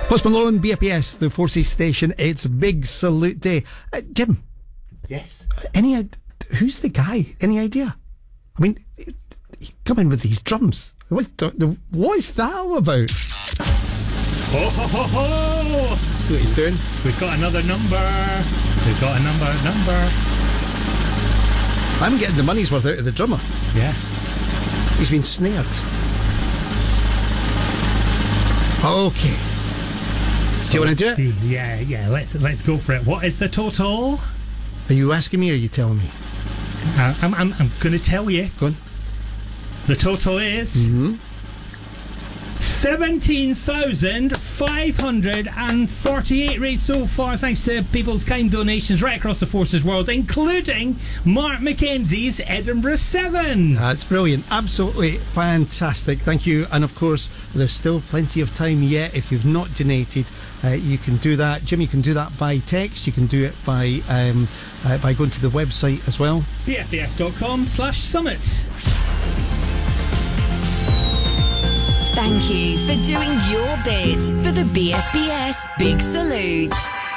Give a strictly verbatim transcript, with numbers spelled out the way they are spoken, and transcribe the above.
Post Malone, B F P S, the Forces Station. It's Big Salute Day. Uh, Jim. Yes. Any? Who's the guy? Any idea? I mean, he's coming with these drums. What, what's that all about? Ho ho ho ho! See what he's doing? We've got another number. We've got a number. Number. I'm getting the money's worth out of the drummer. Yeah. He's been snared. Okay. Do you want to do it? Yeah, yeah. Let's let's go for it. What is the total? Are you asking me or are you telling me? Uh, I'm I'm I'm going to tell you. Go on. The total is Mm-hmm. seventeen thousand five hundred and forty-eight raised so far, thanks to people's kind donations right across the Forces world, including Mark Mackenzie's Edinburgh Seven. That's brilliant. Absolutely fantastic. Thank you. And of course, there's still plenty of time yet. If you've not donated, uh, you can do that. Jim, you can do that by text. You can do it by um, uh, by going to the website as well. B F B S dot com slash summit. Thank you for doing your bit for the B F B S Big Salute.